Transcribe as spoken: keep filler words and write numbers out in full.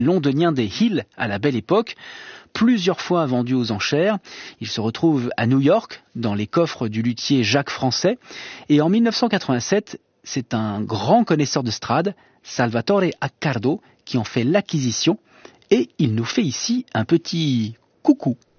londonien des Hills à la Belle Époque, plusieurs fois vendu aux enchères. Il se retrouve à New York, dans les coffres du luthier Jacques Français. Et en mille neuf cent quatre-vingt-sept, c'est un grand connaisseur de Strad, Salvatore Accardo, qui en fait l'acquisition. Et il nous fait ici un petit coucou.